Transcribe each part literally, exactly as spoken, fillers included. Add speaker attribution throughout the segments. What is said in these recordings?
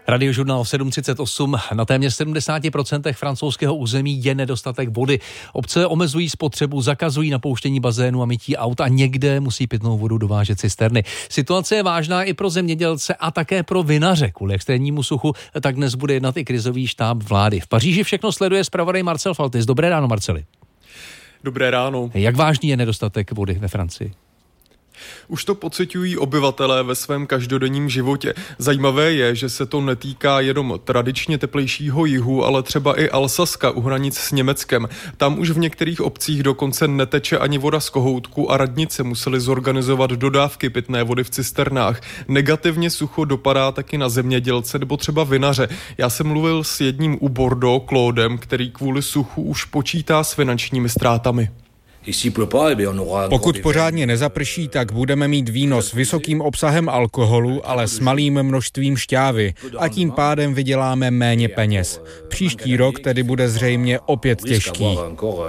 Speaker 1: Radiožurnál sedm třicet osm. Na téměř sedmdesát procent francouzského území je nedostatek vody. Obce omezují spotřebu, zakazují napouštění bazénu a mytí aut a někde musí pitnou vodu dovážet cisterny. Situace je vážná i pro zemědělce a také pro vinaře. Kvůli extrémnímu suchu tak dnes bude jednat i krizový štáb vlády. V Paříži všechno sleduje zpravodaj Marcel Faltis. Dobré ráno, Marceli.
Speaker 2: Dobré ráno.
Speaker 1: Jak vážný je nedostatek vody ve Francii?
Speaker 2: Už to pociťují obyvatelé ve svém každodenním životě. Zajímavé je, že se to netýká jenom tradičně teplejšího jihu, ale třeba i Alsaska u hranic s Německem. Tam už v některých obcích dokonce neteče ani voda z kohoutku a radnice musely zorganizovat dodávky pitné vody v cisternách. Negativně sucho dopadá taky na zemědělce nebo třeba vinaře. Já jsem mluvil s jedním u Bordeaux, Claudem, který kvůli suchu už počítá s finančními ztrátami.
Speaker 3: Pokud pořádně nezaprší, tak budeme mít víno s vysokým obsahem alkoholu, ale s malým množstvím šťávy a tím pádem vyděláme méně peněz. Příští rok tedy bude zřejmě opět těžký.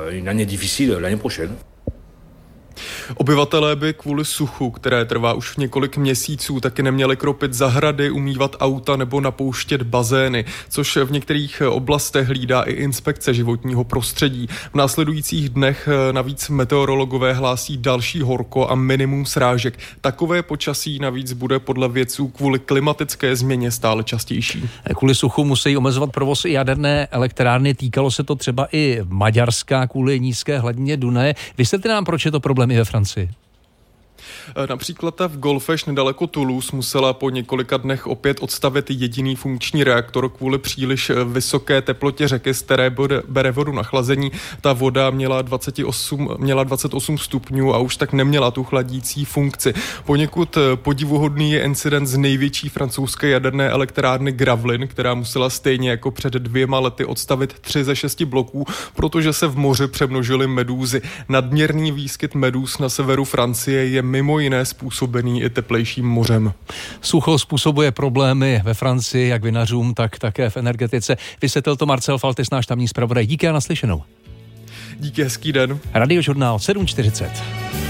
Speaker 2: Obyvatelé by kvůli suchu, které trvá už několik měsíců, taky neměli kropit zahrady, umývat auta nebo napouštět bazény, což v některých oblastech hlídá i inspekce životního prostředí. V následujících dnech navíc meteorologové hlásí další horko a minimum srážek. Takové počasí navíc bude podle vědců kvůli klimatické změně stále častější.
Speaker 1: Kvůli suchu musí omezovat provoz i jaderné elektrárny. Týkalo se to třeba i Maďarska kvůli nízké hladině Dunaje. Vysvětlete nám, proč je to problém i ve Francii.
Speaker 2: Například ta v Golfeš nedaleko Toulouse musela po několika dnech opět odstavit jediný funkční reaktor kvůli příliš vysoké teplotě řeky, z které bere vodu na chlazení. Ta voda měla dvacet osm, měla dvacet osm stupňů a už tak neměla tu chladící funkci. Poněkud podivuhodný je incident z největší francouzské jaderné elektrárny Gravelines, která musela stejně jako před dvěma lety odstavit tři ze šesti bloků, protože se v moři přemnožily medúzy. Nadměrný výskyt medúz na severu Francie je mimo jiné způsobený i teplejším mořem.
Speaker 1: Sucho způsobuje problémy ve Francii, jak vinařům, tak také v energetice. Vysvětlil to Marcel Faltis, náš tamní zpravodaj. Díky a naslyšenou.
Speaker 2: Díky, hezký den.
Speaker 1: Radiožurnál sedm čtyřicet.